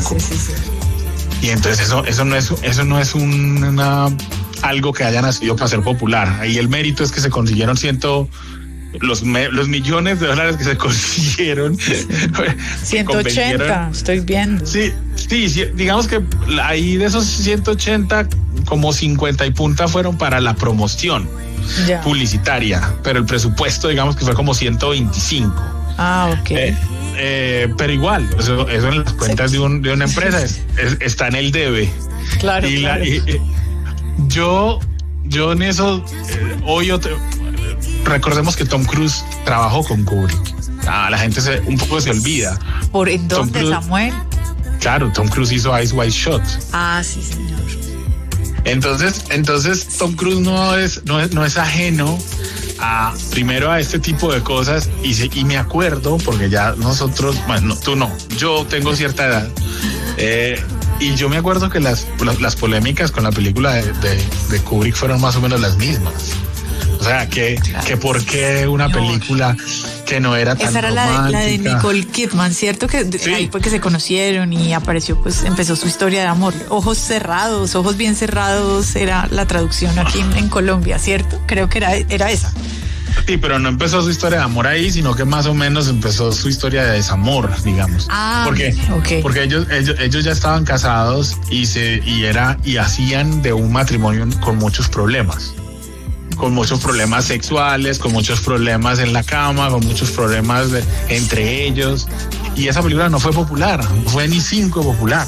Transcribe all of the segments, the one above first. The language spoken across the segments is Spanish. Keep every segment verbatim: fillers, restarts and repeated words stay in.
tampoco. Sí, sí, sí, sí. Y entonces eso, eso no es, eso no es un, una, algo que haya nacido para ser popular. Ahí el mérito es que se consiguieron ciento, los, me, los millones de dólares que se consiguieron. ciento ochenta, estoy viendo. Sí, sí, sí, digamos que ahí de esos ciento ochenta, como cincuenta y punta fueron para la promoción ya. publicitaria, pero el presupuesto, digamos que fue como ciento veinticinco. Ah, ok. Eh, eh, pero igual, eso, eso en las cuentas sí. de, un, de una empresa es, es, está en el debe. Claro, y claro. La, y, y, yo, yo en eso, eh, hoy otro, recordemos que Tom Cruise trabajó con Kubrick. Ah, la gente se, un poco se olvida. ¿Por en dónde, Cruise, Samuel? Claro, Tom Cruise hizo Eyes Wide Shut. Ah, sí, señor. Entonces, entonces Tom Cruise no es, no es, no es ajeno a, primero a este tipo de cosas y, se, y me acuerdo, porque ya nosotros, bueno, tú no, yo tengo cierta edad, eh, y yo me acuerdo que las, las, las polémicas con la película de, de, de Kubrick fueron más o menos las mismas. O sea, que, claro. que por qué una película que no era tan Esa era la de, la de Nicole Kidman, ¿cierto? Que sí. Ahí fue que se conocieron y apareció, pues empezó su historia de amor. Ojos cerrados, ojos bien cerrados era la traducción aquí en, en Colombia, ¿cierto? Creo que era, era esa. Sí, pero no empezó su historia de amor ahí, sino que más o menos empezó su historia de desamor, digamos. Ah, porque, okay. porque ellos, ellos, ellos ya estaban casados y se, y era, y hacían de un matrimonio con muchos problemas. Con muchos problemas sexuales, con muchos problemas en la cama, con muchos problemas de, entre ellos. Y esa película no fue popular, no fue ni cinco popular.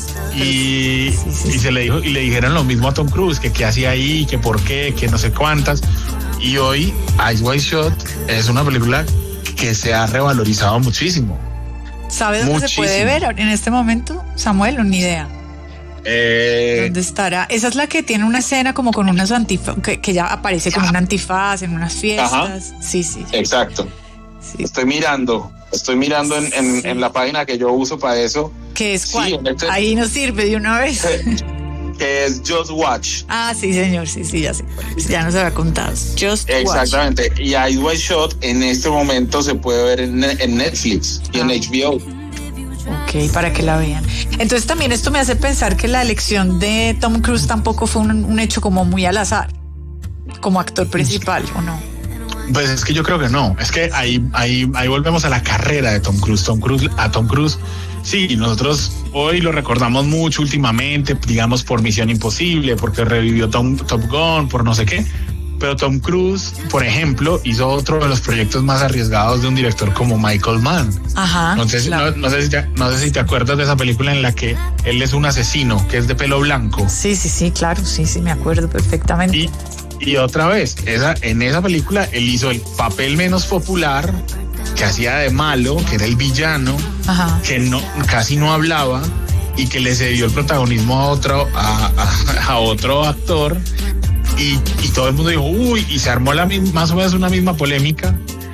Y, sí, sí, sí. y se le dijo, y le dijeron lo mismo a Tom Cruise, que qué hacía ahí, que por qué, que no sé cuántas. Y hoy Eyes Wide Shut es una película que se ha revalorizado muchísimo. ¿Sabe dónde muchísimo. se puede ver en este momento, Samuel? Ni idea. Eh, ¿Dónde estará? Esa es la que tiene una escena como con unas antifaz, que, que ya aparece con un antifaz en unas fiestas. Ajá. Sí, sí. Exacto. Sí. Estoy mirando, estoy mirando en, en, sí. en la página que yo uso para eso. ¿Qué es cuál? Sí, este, ahí nos sirve de una vez. Que es Just Watch. Ah, sí, señor, sí, sí, ya sé. Ya nos había contado. Just Exactamente. Watch. Y Eyes Wide Shut en este momento se puede ver en, en Netflix y ah. en H B O. Ok, para que la vean. Entonces también esto me hace pensar que la elección de Tom Cruise tampoco fue un, un hecho como muy al azar, como actor principal, ¿o no? Pues es que yo creo que no. Es que ahí, ahí, ahí volvemos a la carrera de Tom Cruise. Tom Cruise, a Tom Cruise, sí, nosotros hoy lo recordamos mucho últimamente, digamos por Misión Imposible, porque revivió Tom, Top Gun, por no sé qué. Pero Tom Cruise, por ejemplo, hizo otro de los proyectos más arriesgados de un director como Michael Mann. Ajá. No sé, claro. no, no, sé si te, no sé si te acuerdas de esa película en la que él es un asesino, que es de pelo blanco. Sí, sí, sí, claro, sí, sí, me acuerdo perfectamente. Y, y otra vez, esa, en esa película él hizo el papel menos popular, que hacía de malo, que era el villano, Ajá. que no, casi no hablaba y que le cedió el protagonismo a otro, a, a, a otro actor. Y, y todo el mundo dijo, uy, y se armó la misma, más o menos una misma polémica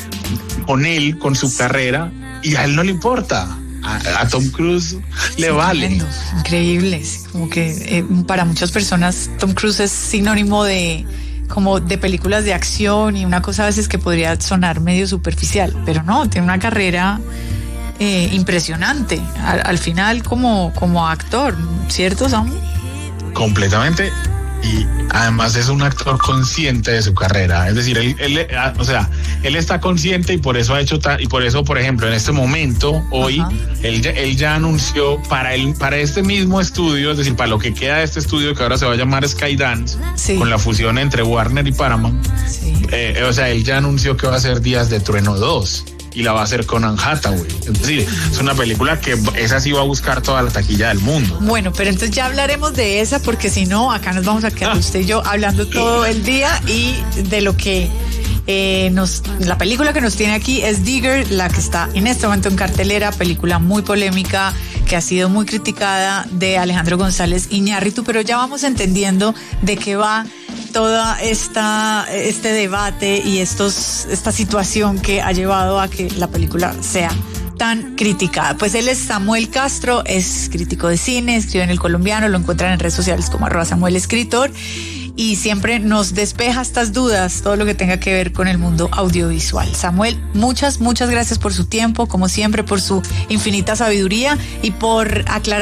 con él, con su carrera, y a él no le importa. A, a Tom Cruise le sí, vale. Tremendo, increíble. Como que eh, para muchas personas Tom Cruise es sinónimo de como de películas de acción y una cosa a veces que podría sonar medio superficial, pero no, tiene una carrera eh, impresionante al, al final como, como actor, ¿cierto, Samu? Completamente. Y además es un actor consciente de su carrera, es decir, él, él, o sea, él está consciente y por eso ha hecho ta, y por eso, por ejemplo, en este momento, hoy, él, él ya anunció para el, para este mismo estudio, es decir, para lo que queda de este estudio que ahora se va a llamar Skydance, sí. con la fusión entre Warner y Paramount, sí. eh, o sea, él ya anunció que va a hacer Días de Trueno dos. Y la va a hacer con Anne Hathaway. Es decir, es una película que esa sí va a buscar toda la taquilla del mundo. Bueno, pero entonces ya hablaremos de esa, porque si no, acá nos vamos a quedar ah. usted y yo hablando todo el día y de lo que eh, nos, la película que nos tiene aquí es Digger, la que está en este momento en cartelera, película muy polémica, que ha sido muy criticada, de Alejandro González Iñárritu, pero ya vamos entendiendo de qué va toda esta este debate y estos esta situación que ha llevado a que la película sea tan criticada. Pues él es Samuel Castro, es crítico de cine, escribe en El Colombiano, lo encuentran en redes sociales como arroba Samuel Escritor y siempre nos despeja estas dudas, todo lo que tenga que ver con el mundo audiovisual. Samuel, muchas, muchas gracias por su tiempo, como siempre, por su infinita sabiduría y por aclarar